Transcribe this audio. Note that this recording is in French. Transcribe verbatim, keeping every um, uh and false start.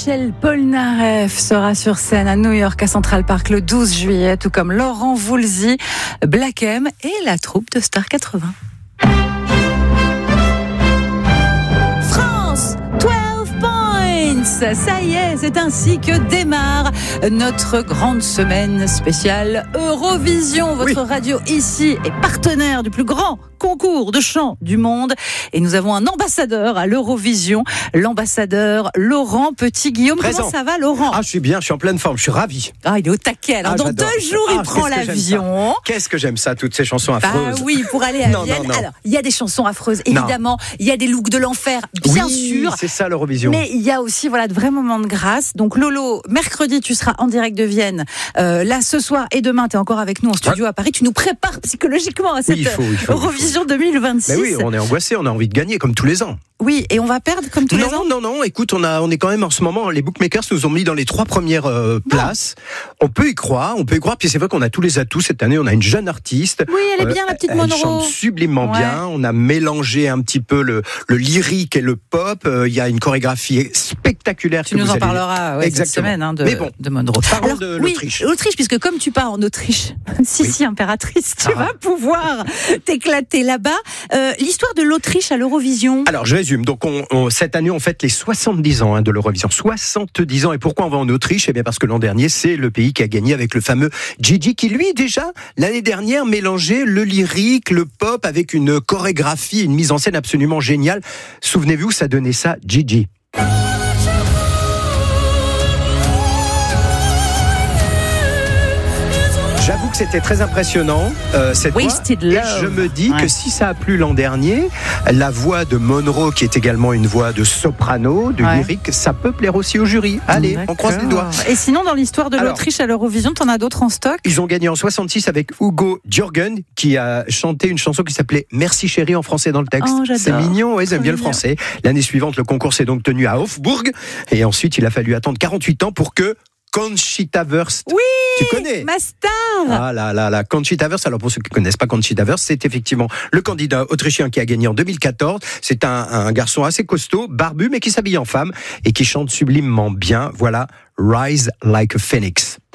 Michel Polnareff sera sur scène à New York à Central Park le douze juillet, tout comme Laurent Voulzy, Black M et la troupe de Star quatre-vingts. France, douze points. Ça y est, c'est ainsi que démarre notre grande semaine spéciale Eurovision. Votre oui. radio ici est partenaire du plus grand concours de chant du monde et nous avons un ambassadeur à l'Eurovision, l'ambassadeur Laurent Petit-Guillaume. Présent. Comment ça va, Laurent? Ah, je suis bien, je suis en pleine forme, je suis ravi. Ah, il est au taquet. Alors, ah, dans j'adore. deux jours, ah, il prend l'avion. Qu'est-ce que j'aime ça, toutes ces chansons affreuses. Bah oui, pour aller à non, Vienne. Non, non. Alors, il y a des chansons affreuses, évidemment. Il y a des looks de l'enfer, bien oui, sûr. c'est ça l'Eurovision. Mais il y a aussi, voilà, de vrais moments de grâce. Donc, Lolo, mercredi, tu seras en direct de Vienne. Euh, là, ce soir et demain, tu es encore avec nous en studio ouais. à Paris. Tu nous prépares psychologiquement à cette oui, il faut, il faut, Eurovision il faut. deux mille vingt-six. Mais oui, on est angoissé, on a envie de gagner comme tous les ans. Oui, et on va perdre comme tous non, les ans. Non, non, non. Écoute, on a, on est quand même en ce moment. Les bookmakers nous ont mis dans les trois premières euh, places. Bon. On peut y croire, on peut y croire. Puis c'est vrai qu'on a tous les atouts cette année. On a une jeune artiste. Oui, elle est bien, euh, la petite Monro. Elle chante sublimement ouais. bien. On a mélangé un petit peu le, le lyrique et le pop. Il euh, y a une chorégraphie spectaculaire. Tu que nous vous en allez... parleras ouais, cette semaine hein, de, Mais bon, de Monro. Parlons Alors, de oui, l'Autriche. L'Autriche, puisque comme tu pars en Autriche, Sissi oui. impératrice, tu ah. vas pouvoir t'éclater là-bas. Euh, l'histoire de l'Autriche à l'Eurovision. Alors, je résume. Donc, on, on, cette année, on fête les soixante-dix ans hein, de l'Eurovision. soixante-dix ans. Et pourquoi on va en Autriche ? Eh bien, parce que l'an dernier, c'est le pays qui a gagné avec le fameux Gigi, qui lui, déjà, l'année dernière, mélangeait le lyrique, le pop, avec une chorégraphie, une mise en scène absolument géniale. Souvenez-vous, ça donnait ça, Gigi. J'avoue que c'était très impressionnant, euh, cette Wasted voix. Love. Et je me dis ouais. que si ça a plu l'an dernier, la voix de Monro, qui est également une voix de soprano, de ouais. lyrique, ça peut plaire aussi au jury. Allez, D'accord. on croise les doigts. Et sinon, dans l'histoire de Alors, l'Autriche à l'Eurovision, t'en as d'autres en stock ? Ils ont gagné en soixante-six avec Hugo Jürgen, qui a chanté une chanson qui s'appelait Merci chérie en français dans le texte. Oh, c'est mignon, ouais, ils aiment bien le français. L'année suivante, le concours s'est donc tenu à Hofburg. Et ensuite, il a fallu attendre quarante-huit ans pour que Conchita Wurst. Oui, tu connais ma star. Ah là là là, Conchita Wurst. Alors pour ceux qui ne connaissent pas Conchita Wurst, c'est effectivement le candidat autrichien qui a gagné en deux mille quatorze. C'est un, un garçon assez costaud, barbu, mais qui s'habille en femme et qui chante sublimement bien. Voilà, Rise Like a Phoenix.